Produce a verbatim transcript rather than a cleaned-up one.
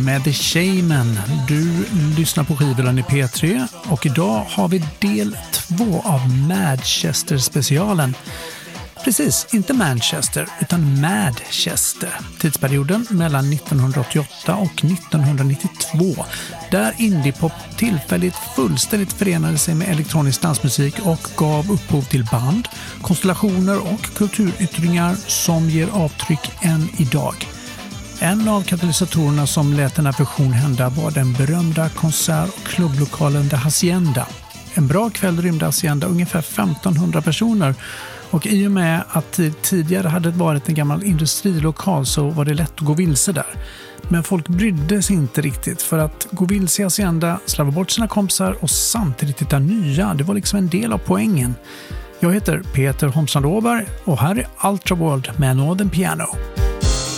med The Shaman. Du lyssnar på skivorna i P tre och idag har vi del två av Manchester-specialen. Precis, inte Manchester utan Madchester. Tidsperioden mellan nittonhundraåttioåtta och nittonhundranittiotvå. Där indiepop tillfälligt fullständigt förenade sig med elektronisk dansmusik och gav upphov till band, konstellationer och kulturyttringar som ger avtryck än idag. En av katalysatorerna som lät denna version hända var den berömda konsert- och klubblokalen The Hacienda. En bra kväll rymde Hacienda ungefär femtonhundra personer. Och i och med att det tidigare hade varit en gammal industrilokal så var det lätt att gå vilse där. Men folk brydde sig inte riktigt, för att gå vilse i Hacienda, slarva bort sina kompisar och samtidigt hitta nya. Det var liksom en del av poängen. Jag heter Peter Homsand Åberg och här är Ultra World med Northern Piano.